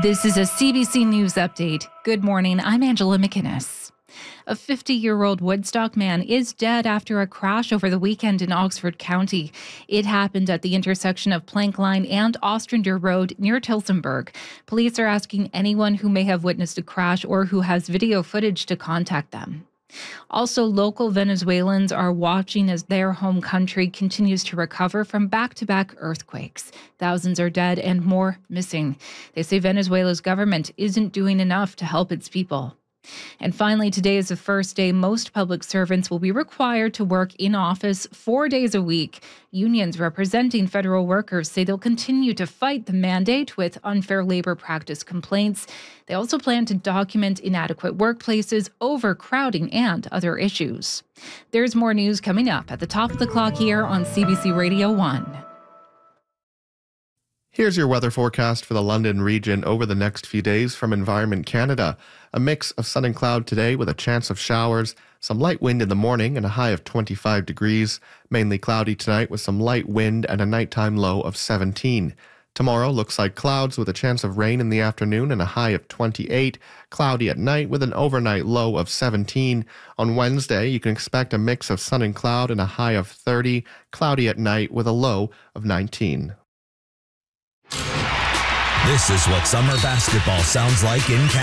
This is a CBC News update. Good morning, I'm Angela McInnes. A 50-year-old Woodstock man is dead after a crash over the weekend in Oxford County. It happened at the intersection of Plank Line and Ostrander Road near Tillsonburg. Police are asking anyone who may have witnessed a crash or who has video footage to contact them. Also, local Venezuelans are watching as their home country continues to recover from back-to-back earthquakes. Thousands are dead and more missing. They say Venezuela's government isn't doing enough to help its people. And finally, today is the first day most public servants will be required to work in office 4 days a week. Unions representing federal workers say they'll continue to fight the mandate with unfair labor practice complaints. They also plan to document inadequate workplaces, overcrowding, and other issues. There's more news coming up at the top of the clock here on CBC Radio 1. Here's your weather forecast for the London region over the next few days from Environment Canada. A mix of sun and cloud today with a chance of showers, some light wind in the morning and a high of 25 degrees. Mainly cloudy tonight with some light wind and a nighttime low of 17. Tomorrow looks like clouds with a chance of rain in the afternoon and a high of 28. Cloudy at night with an overnight low of 17. On Wednesday, you can expect a mix of sun and cloud and a high of 30. Cloudy at night with a low of 19. This is what summer basketball sounds like in Canada.